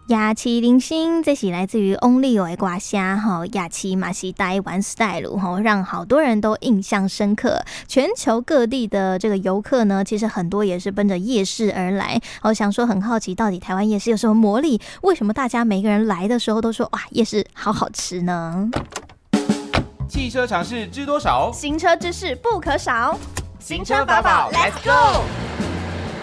雅琪零星，这是来自于 Only 的歌声，雅琪嘛是台湾 style， 让好多人都印象深刻。全球各地的这个游客呢，其实很多也是奔着夜市而来。想说很好奇，到底台湾夜市有什么魔力？为什么大家每个人来的时候都说哇，夜市好好吃呢？ 汽车常识知多少？ 行车知识不可少。 行车法宝 ，Let's go！